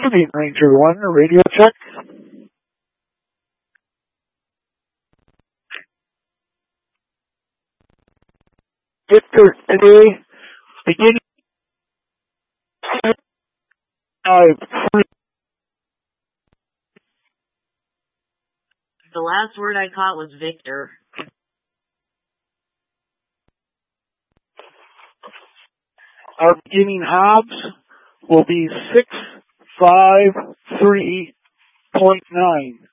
Being Ranger 1, radio check. Victor today, beginning 5-3. The last word I caught was Victor. Our beginning Hobbs will be 653.9.